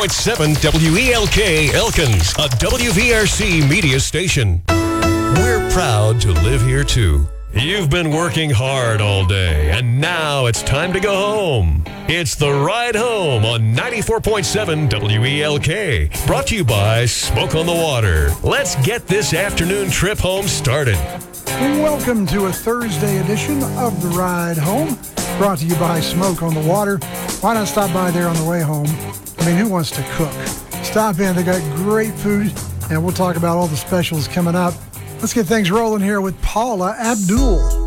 94.7 WELK Elkins, a WVRC media station. We're proud to live here too. You've been working hard all day, and now it's time to go home. It's The Ride Home on 94.7 WELK, brought to you by Smoke on the Water. Let's get this afternoon trip home started. Welcome to a Thursday edition of The Ride Home, brought to you by Smoke on the Water. Why not stop by there on the way home? I mean, who wants to cook? Stop in. They got great food, and we'll talk about all the specials coming up. Let's get things rolling here with Paula Abdul.